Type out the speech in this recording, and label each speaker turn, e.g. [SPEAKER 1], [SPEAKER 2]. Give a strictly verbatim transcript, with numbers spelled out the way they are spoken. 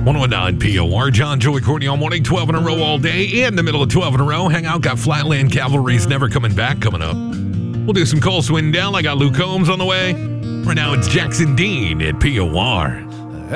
[SPEAKER 1] one oh nine P O R, John, Joey, Courtney all morning, twelve in a row all day. In the middle of twelve in a row, hang out, got Flatland Cavalry's Never Coming Back coming up. We'll do some Cole Swindell. I got Luke Combs on the way. Right now, it's Jackson Dean at P O R.